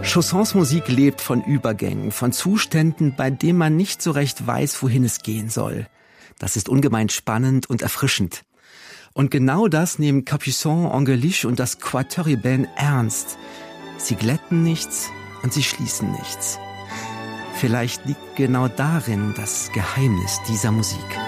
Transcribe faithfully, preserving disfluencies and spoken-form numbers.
Chaussons Musik lebt von Übergängen, von Zuständen, bei denen man nicht so recht weiß, wohin es gehen soll. Das ist ungemein spannend und erfrischend. Und genau das nehmen Capuçon, Angeliche und das Quatuor Ibben ernst. Sie glätten nichts und sie schließen nichts. Vielleicht liegt genau darin das Geheimnis dieser Musik.